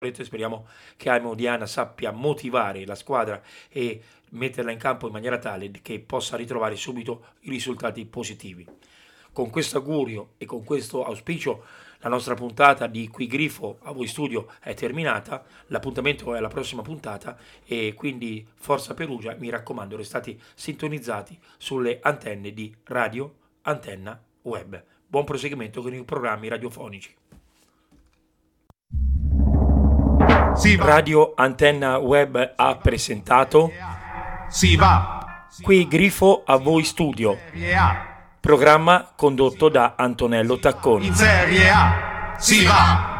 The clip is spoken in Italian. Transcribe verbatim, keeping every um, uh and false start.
Speriamo che Aimo Diana sappia motivare la squadra e metterla in campo in maniera tale che possa ritrovare subito i risultati positivi. Con questo augurio e con questo auspicio la nostra puntata di Qui Grifo a voi studio è terminata, l'appuntamento è alla prossima puntata e quindi forza Perugia, mi raccomando restate sintonizzati sulle antenne di Radio Antenna Web. Buon proseguimento con i programmi radiofonici. Si va. Radio Antenna Web ha presentato Si va. Qui Grifo a voi studio, Serie A. programma condotto da Antonello Tacconi. In Serie A. Si va.